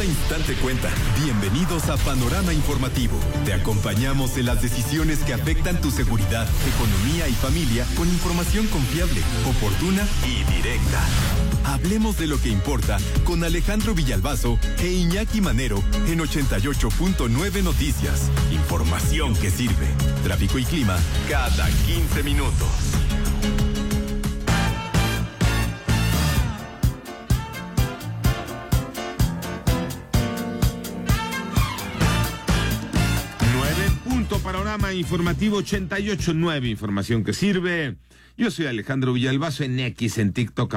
instante cuenta. Bienvenidos a Panorama Informativo. Te acompañamos en las decisiones que afectan tu seguridad, economía y familia con información confiable, oportuna y directa. Hablemos de lo que importa con Alejandro Villalbazo e Iñaki Manero en 88.9 Noticias. Información que sirve. Tráfico y clima cada 15 minutos. Panorama Informativo 88.9, información que sirve. Yo soy Alejandro Villalbazo en X, en TikTok,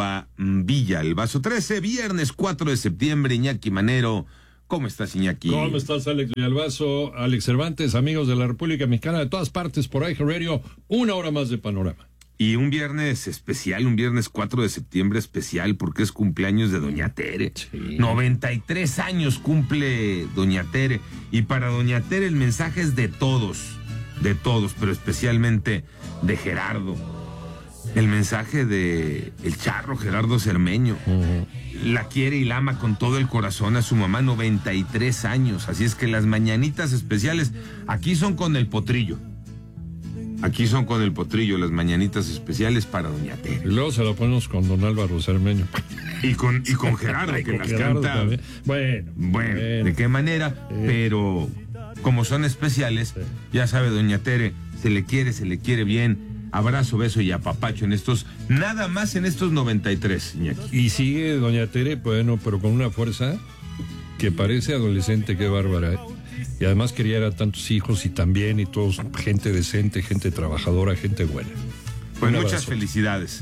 @Villalbazo13, viernes 4 de septiembre, Iñaki Manero. ¿Cómo estás, Iñaki? ¿Cómo estás, Alex Villalbazo, Alex Cervantes, amigos de la República Mexicana, de todas partes, por iHeartRadio, una hora más de Panorama? Y un viernes especial, un viernes 4 de septiembre especial, porque es cumpleaños de Doña Tere. Sí. 93 años cumple Doña Tere. Y para Doña Tere el mensaje es de todos, pero especialmente de Gerardo. El mensaje de el charro Gerardo Cermeño. La quiere y la ama con todo el corazón a su mamá, 93 años. Así es que las mañanitas especiales aquí son con el potrillo. Aquí son con el potrillo las mañanitas especiales para Doña Tere. Y luego se la ponemos con don Álvaro Cermeño. Y con Gerardo, que con las Gerardo canta. También. Bueno, ¿de qué manera? Pero como son especiales, ya sabe Doña Tere, se le quiere bien. Abrazo, beso y apapacho nada más en estos 93, Iñaki. Y sigue Doña Tere, bueno, pero con una fuerza que parece adolescente, qué bárbara, ¿eh? Y además quería a tantos hijos y también, y todos, gente decente, gente trabajadora, gente buena. Pues muchas felicidades.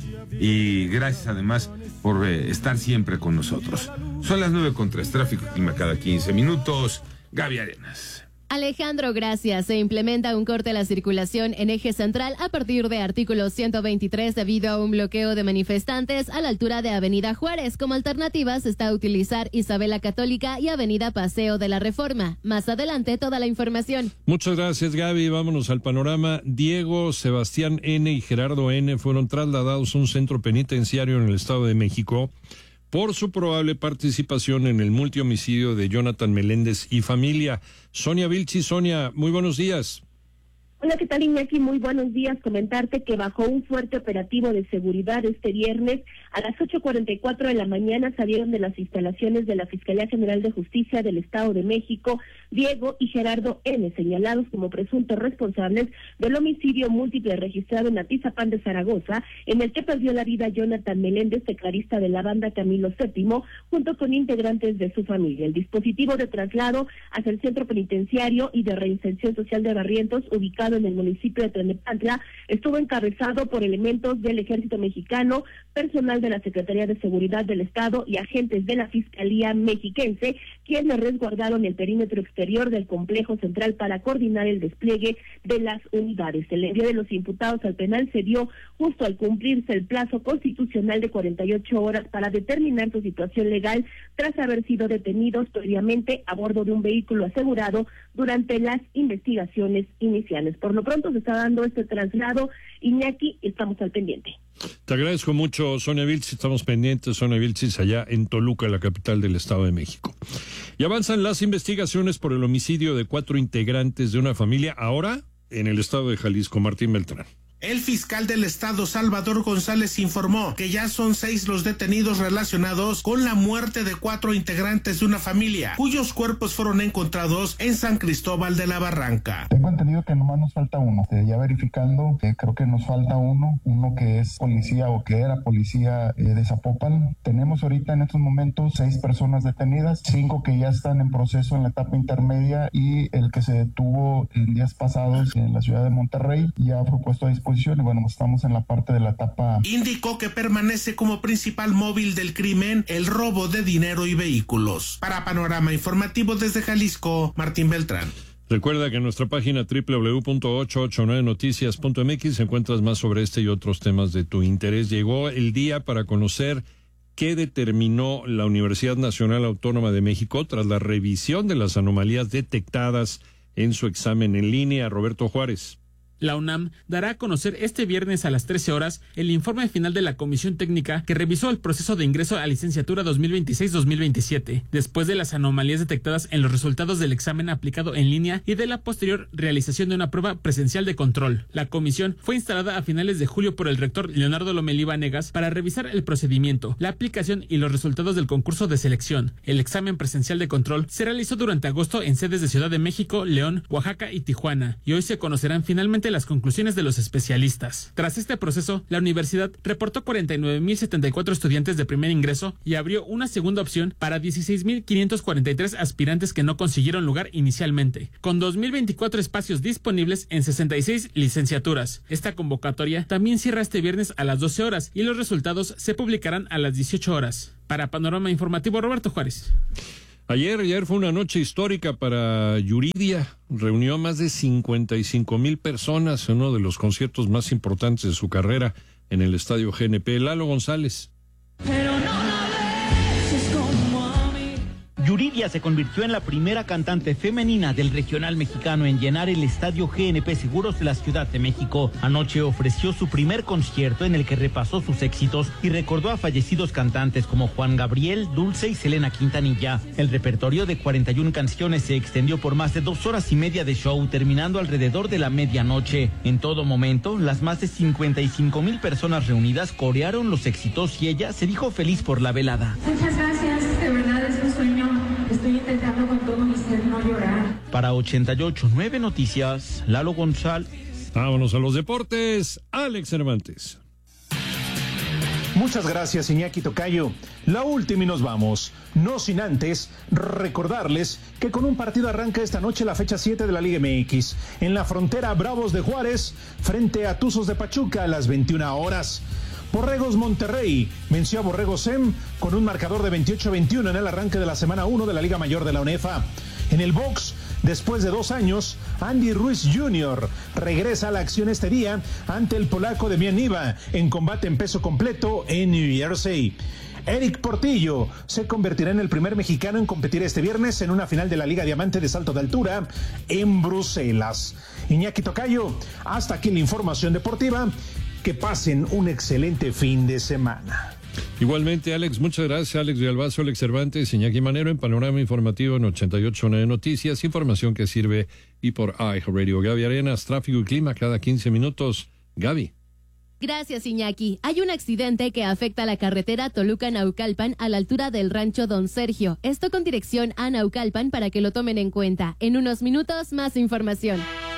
Y gracias además por estar siempre con nosotros. Son las 9:03, tráfico y clima cada 15 minutos. Gaby Arenas. Alejandro, gracias. Se implementa un corte a la circulación en eje central a partir de artículo 123 debido a un bloqueo de manifestantes a la altura de Avenida Juárez. Como alternativa se está a utilizar Isabela Católica y Avenida Paseo de la Reforma. Más adelante toda la información. Muchas gracias, Gaby. Vámonos al panorama. Diego, Sebastián N. y Gerardo N. fueron trasladados a un centro penitenciario en el Estado de México por su probable participación en el multihomicidio de Jonathan Meléndez y familia. Sonia Vilchis. Sonia, muy buenos días. Hola, ¿qué tal, Iñaki? Muy buenos días. Comentarte que bajo un fuerte operativo de seguridad este viernes, a las 8:44 de la mañana salieron de las instalaciones de la Fiscalía General de Justicia del Estado de México Diego y Gerardo N., señalados como presuntos responsables del homicidio múltiple registrado en Atizapán de Zaragoza, en el que perdió la vida Jonathan Meléndez, tecladista de la banda Camilo VII, junto con integrantes de su familia. El dispositivo de traslado hacia el centro penitenciario y de reinserción social de Barrientos, ubicado en el municipio de Tlalnepantla, estuvo encabezado por elementos del Ejército Mexicano, personal de la Secretaría de Seguridad del Estado y agentes de la Fiscalía Mexiquense, quienes resguardaron el perímetro exterior del complejo central para coordinar el despliegue de las unidades. El envío de los imputados al penal se dio justo al cumplirse el plazo constitucional de 48 horas para determinar su situación legal tras haber sido detenidos previamente a bordo de un vehículo asegurado durante las investigaciones iniciales. Por lo pronto se está dando este traslado, Iñaki, estamos al pendiente. Te agradezco mucho, Sonia Vilchis. Estamos pendientes, Sonia Vilchis, allá en Toluca, la capital del Estado de México. Y avanzan las investigaciones por el homicidio de 4 integrantes de una familia, ahora en el estado de Jalisco. Martín Beltrán. El fiscal del estado, Salvador González, informó que ya son 6 los detenidos relacionados con la muerte de 4 integrantes de una familia, cuyos cuerpos fueron encontrados en San Cristóbal de la Barranca. Tengo entendido que nomás nos falta uno. Ya verificando, creo que nos falta uno que es policía o que era policía de Zapopan. Tenemos ahorita en estos momentos 6 personas detenidas, 5 que ya están en proceso en la etapa intermedia y el que se detuvo en días pasados en la ciudad de Monterrey ya fue puesto a disposición. Y bueno, estamos en la parte de la etapa. Indicó que permanece como principal móvil del crimen el robo de dinero y vehículos. Para Panorama Informativo desde Jalisco, Martín Beltrán. Recuerda que en nuestra página www.889noticias.mx encuentras más sobre este y otros temas de tu interés. Llegó el día para conocer qué determinó la Universidad Nacional Autónoma de México tras la revisión de las anomalías detectadas en su examen en línea. Roberto Juárez. La UNAM dará a conocer este viernes a las 13 horas el informe final de la Comisión Técnica que revisó el proceso de ingreso a licenciatura 2026-2027, después de las anomalías detectadas en los resultados del examen aplicado en línea y de la posterior realización de una prueba presencial de control. La comisión fue instalada a finales de julio por el rector Leonardo Lomelí Vanegas para revisar el procedimiento, la aplicación y los resultados del concurso de selección. El examen presencial de control se realizó durante agosto en sedes de Ciudad de México, León, Oaxaca y Tijuana, y hoy se conocerán finalmente las conclusiones de los especialistas. Tras este proceso, la universidad reportó 49.074 estudiantes de primer ingreso y abrió una segunda opción para 16.543 aspirantes que no consiguieron lugar inicialmente, con 2.024 espacios disponibles en 66 licenciaturas. Esta convocatoria también cierra este viernes a las 12 horas y los resultados se publicarán a las 18 horas. Para Panorama Informativo, Roberto Juárez. Ayer fue una noche histórica para Yuridia. Reunió a más de 55,000 personas en uno de los conciertos más importantes de su carrera en el Estadio GNP. Lalo González. Yuridia se convirtió en la primera cantante femenina del regional mexicano en llenar el estadio GNP Seguros de la Ciudad de México. Anoche ofreció su primer concierto en el que repasó sus éxitos y recordó a fallecidos cantantes como Juan Gabriel, Dulce y Selena Quintanilla. El repertorio de 41 canciones se extendió por más de 2 horas y media de show, terminando alrededor de la medianoche. En todo momento, las más de 55,000 personas reunidas corearon los éxitos y ella se dijo feliz por la velada. Muchas gracias, de verdad es un sueño. Estoy intentando con todo mi ser no llorar. Para 88.9 Noticias, Lalo González. Vámonos a los deportes. Alex Cervantes. Muchas gracias, Iñaki Tocayo. La última y nos vamos. No sin antes recordarles que con un partido arranca esta noche la fecha 7 de la Liga MX. En la frontera, Bravos de Juárez frente a Tuzos de Pachuca a las 21 horas. Borregos Monterrey venció a Borregos SEM con un marcador de 28-21 en el arranque de la semana 1 de la Liga Mayor de la UNEFA. En el box, después de 2 años, Andy Ruiz Jr. regresa a la acción este día ante el polaco Demian Niva en combate en peso completo en New Jersey. Eric Portillo se convertirá en el primer mexicano en competir este viernes en una final de la Liga Diamante de salto de altura en Bruselas. Iñaki Tocayo, hasta aquí la información deportiva. Que pasen un excelente fin de semana. Igualmente, Alex, muchas gracias. Alex Villalbazo, Alex Cervantes, Iñaki Manero en Panorama Informativo en 88.9 Noticias, información que sirve y por iHeartRadio. Gaby Arenas, tráfico y clima cada 15 minutos. Gaby. Gracias, Iñaki. Hay un accidente que afecta la carretera Toluca-Naucalpan a la altura del rancho Don Sergio. Esto con dirección a Naucalpan para que lo tomen en cuenta. En unos minutos, más información.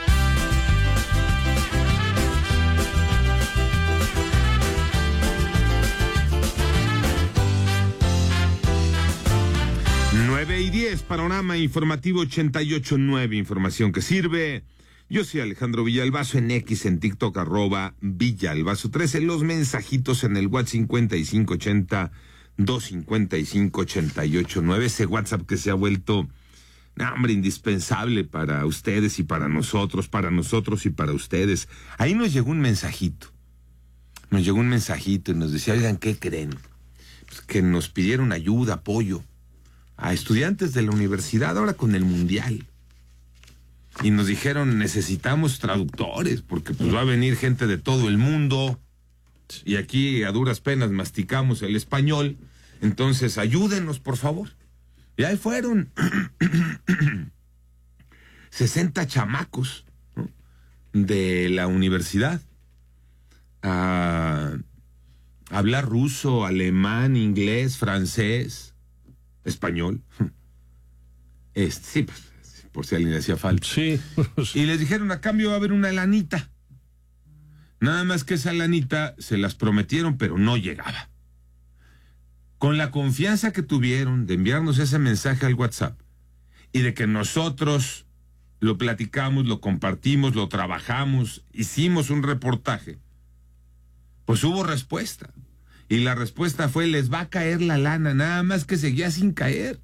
Nueve y 10, Panorama Informativo 88.9, información que sirve. Yo soy Alejandro Villalbazo en X, en TikTok, @Villalbazo13, los mensajitos en el WhatsApp 5580-255-889, ese WhatsApp que se ha vuelto, indispensable para ustedes y para nosotros y para ustedes. Ahí nos llegó un mensajito y nos decía, oigan, ¿qué creen? Pues que nos pidieron ayuda, apoyo a estudiantes de la universidad ahora con el Mundial. Y nos dijeron, necesitamos traductores, porque pues va a venir gente de todo el mundo, y aquí a duras penas masticamos el español, entonces ayúdenos, por favor. Y ahí fueron 60 chamacos, ¿no?, de la universidad a hablar ruso, alemán, inglés, francés, español. Sí, pues, por si a alguien le hacía falta. Sí. Y les dijeron, a cambio va a haber una lanita. Nada más que esa lanita se las prometieron, pero no llegaba. Con la confianza que tuvieron de enviarnos ese mensaje al WhatsApp y de que nosotros lo platicamos, lo compartimos, lo trabajamos, hicimos un reportaje, pues hubo respuesta. Y la respuesta fue, les va a caer la lana, nada más que seguía sin caer.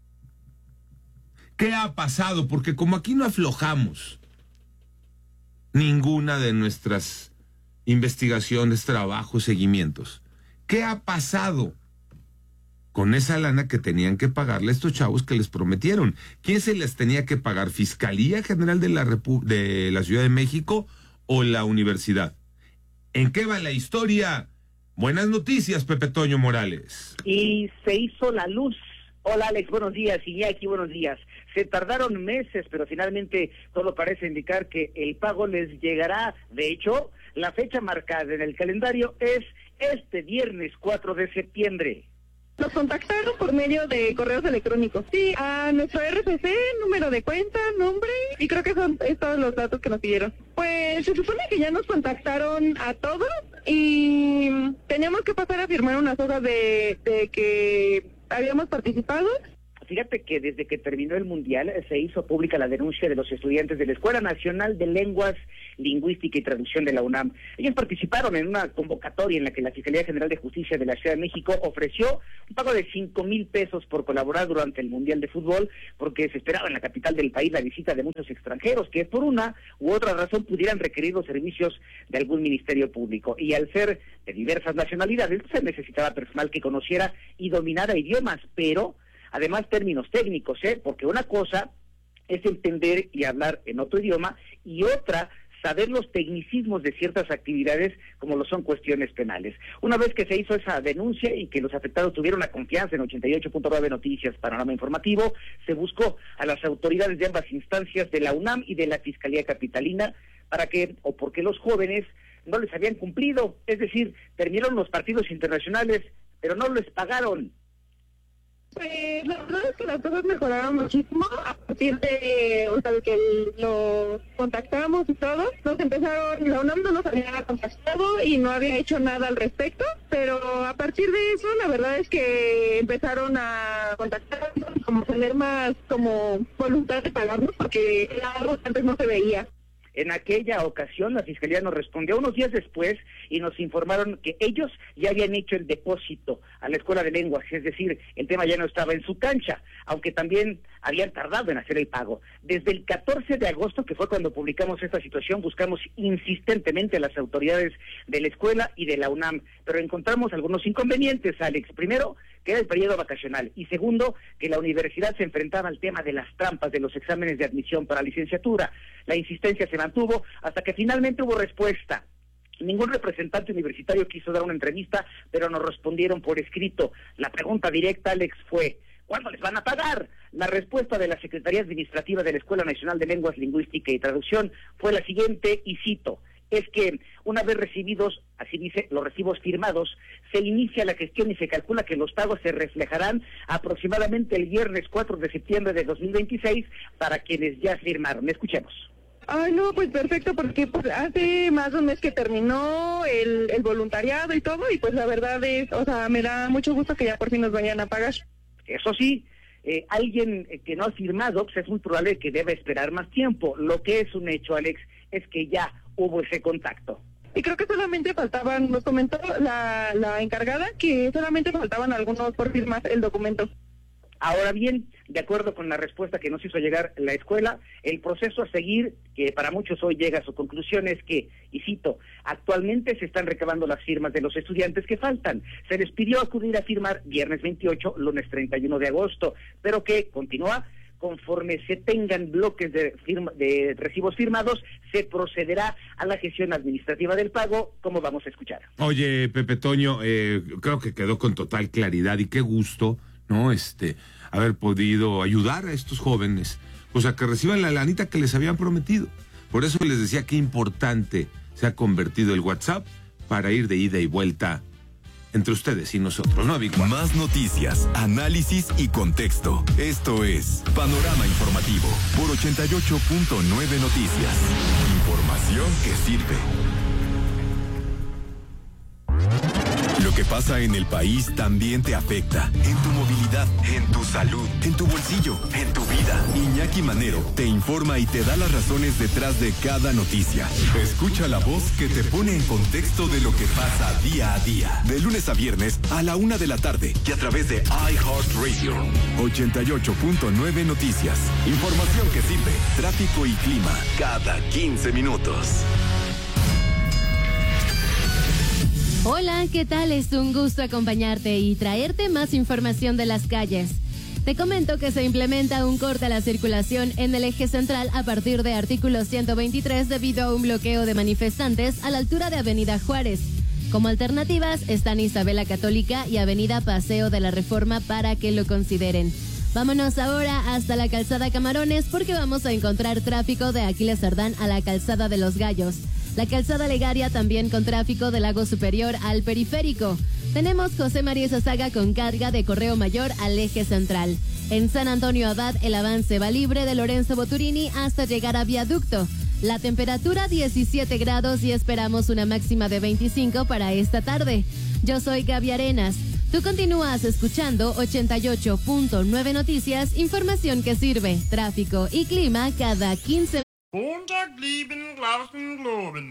¿Qué ha pasado? Porque como aquí no aflojamos ninguna de nuestras investigaciones, trabajos, seguimientos, ¿qué ha pasado con esa lana que tenían que pagarle a estos chavos que les prometieron? ¿Quién se les tenía que pagar? ¿Fiscalía General de la Ciudad de México o la universidad? ¿En qué va la historia? Buenas noticias, Pepe Toño Morales. Y se hizo la luz. Hola Alex, buenos días. Iñaki, buenos días. Se tardaron meses, pero finalmente todo parece indicar que el pago les llegará. De hecho, la fecha marcada en el calendario es este viernes 4 de septiembre. Nos contactaron por medio de correos electrónicos. Sí, a nuestro RFC, número de cuenta, nombre, y creo que son todos los datos que nos pidieron. Pues se supone que ya nos contactaron a todos y teníamos que pasar a firmar unas hojas de que habíamos participado. Fíjate que desde que terminó el Mundial se hizo pública la denuncia de los estudiantes de la Escuela Nacional de Lenguas, Lingüística y Traducción de la UNAM. Ellos participaron en una convocatoria en la que la Fiscalía General de Justicia de la Ciudad de México ofreció un pago de 5,000 pesos por colaborar durante el Mundial de Fútbol, porque se esperaba en la capital del país la visita de muchos extranjeros que por una u otra razón pudieran requerir los servicios de algún ministerio público. Y al ser de diversas nacionalidades, se necesitaba personal que conociera y dominara idiomas, pero además términos técnicos, porque una cosa es entender y hablar en otro idioma y otra saber los tecnicismos de ciertas actividades como lo son cuestiones penales. Una vez que se hizo esa denuncia y que los afectados tuvieron la confianza en 88.9 Noticias, Panorama Informativo, se buscó a las autoridades de ambas instancias de la UNAM y de la Fiscalía Capitalina para que, o porque los jóvenes no les habían cumplido, es decir, terminaron los partidos internacionales, pero no les pagaron. Pues la verdad es que las cosas mejoraron muchísimo a partir de, de que los contactamos y todo. La UNAM no nos había contactado y no había hecho nada al respecto, pero a partir de eso la verdad es que empezaron a contactarnos, como tener más como voluntad de pagarnos, porque era algo que antes no se veía. En aquella ocasión la Fiscalía nos respondió unos días después y nos informaron que ellos ya habían hecho el depósito a la Escuela de Lenguas, es decir, el tema ya no estaba en su cancha, aunque también habían tardado en hacer el pago. Desde el 14 de agosto, que fue cuando publicamos esta situación, buscamos insistentemente a las autoridades de la escuela y de la UNAM, pero encontramos algunos inconvenientes, Alex. Primero, que era el periodo vacacional, y segundo, que la universidad se enfrentaba al tema de las trampas de los exámenes de admisión para licenciatura. La insistencia se mantuvo hasta que finalmente hubo respuesta. Ningún representante universitario quiso dar una entrevista, pero nos respondieron por escrito. La pregunta directa, Alex, fue: ¿cuándo les van a pagar? La respuesta de la Secretaría Administrativa de la Escuela Nacional de Lenguas, Lingüística y Traducción fue la siguiente, y cito: es que una vez recibidos, así dice, los recibos firmados, se inicia la gestión y se calcula que los pagos se reflejarán aproximadamente el viernes 4 de septiembre de 2026 para quienes ya firmaron. Escuchemos. Ay, no, pues perfecto, porque pues hace más de un mes que terminó el voluntariado y todo, y pues la verdad es, me da mucho gusto que ya por fin nos vayan a pagar. Eso sí, alguien que no ha firmado, pues es muy probable que deba esperar más tiempo. Lo que es un hecho, Alex, es que ya hubo ese contacto. Y creo que solamente faltaban, nos comentó la encargada, que solamente faltaban algunos por firmar el documento. Ahora bien, de acuerdo con la respuesta que nos hizo llegar la escuela, el proceso a seguir, que para muchos hoy llega a su conclusión, es que, y cito, actualmente se están recabando las firmas de los estudiantes que faltan. Se les pidió acudir a firmar viernes 28, lunes 31 de agosto, pero que, continúa, conforme se tengan bloques de recibos firmados, se procederá a la gestión administrativa del pago, como vamos a escuchar. Oye, Pepe Toño, creo que quedó con total claridad y qué gusto, ¿no? Haber podido ayudar a estos jóvenes, pues a que reciban la lanita que les habían prometido. Por eso les decía qué importante se ha convertido el WhatsApp para ir de ida y vuelta entre ustedes y nosotros, ¿no, Vic? Más noticias, análisis y contexto. Esto es Panorama Informativo por 88.9 Noticias. Información que sirve. Lo que pasa en el país también te afecta. En tu movilidad, en tu salud, en tu bolsillo, en tu vida. Iñaki Manero te informa y te da las razones detrás de cada noticia. Escucha la voz que te pone en contexto de lo que pasa día a día. De lunes a viernes a la 1 de la tarde y a través de iHeartRadio. 88.9 Noticias. Información que sirve. Tráfico y clima cada 15 minutos. Hola, ¿qué tal? Es un gusto acompañarte y traerte más información de las calles. Te comento que se implementa un corte a la circulación en el eje central a partir de artículo 123 debido a un bloqueo de manifestantes a la altura de Avenida Juárez. Como alternativas están Isabela Católica y Avenida Paseo de la Reforma para que lo consideren. Vámonos ahora hasta la calzada Camarones porque vamos a encontrar tráfico de Aquiles Cerdán a la calzada de Los Gallos. La calzada Legaria también con tráfico del Lago Superior al Periférico. Tenemos José María Zazaga con carga de Correo Mayor al eje central. En San Antonio Abad el avance va libre de Lorenzo Boturini hasta llegar a Viaducto. La temperatura 17 grados y esperamos una máxima de 25 para esta tarde. Yo soy Gaby Arenas. Tú continúas escuchando 88.9 Noticias, información que sirve, tráfico y clima cada 15 Montag lieben, Glauben, Globen.